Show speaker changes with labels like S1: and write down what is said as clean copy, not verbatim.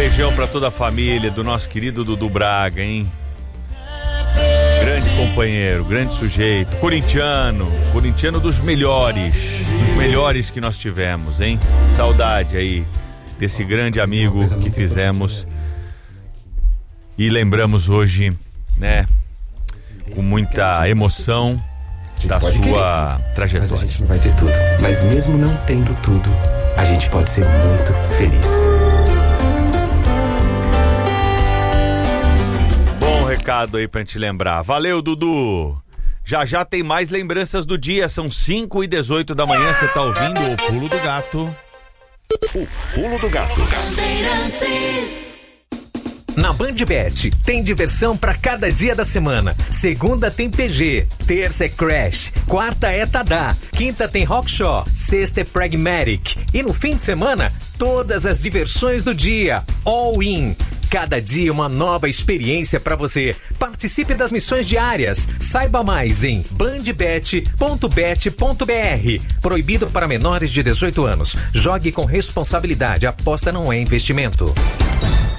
S1: beijão pra toda a família do nosso querido Dudu Braga, hein? Grande companheiro, grande sujeito, corintiano dos melhores que nós tivemos, hein? Saudade aí desse grande amigo que fizemos e lembramos hoje, né, com muita emoção da sua trajetória.
S2: Mas a gente não vai ter tudo, mas mesmo não tendo tudo, a gente pode ser muito feliz.
S1: Recado aí pra gente lembrar. Valeu, Dudu. Já tem mais lembranças do dia. São 5h18 da manhã. Você tá ouvindo o Pulo do Gato.
S3: O Pulo do Gato.
S4: Na BandBet tem diversão pra cada dia da semana. Segunda tem PG, terça é Crash, quarta é Tadá, quinta tem Rockshaw, sexta é Pragmatic e no fim de semana todas as diversões do dia, all in. Cada dia uma nova experiência para você. Participe das missões diárias. Saiba mais em bandbet.bet.br. Proibido para menores de 18 anos. Jogue com responsabilidade. Aposta não é investimento.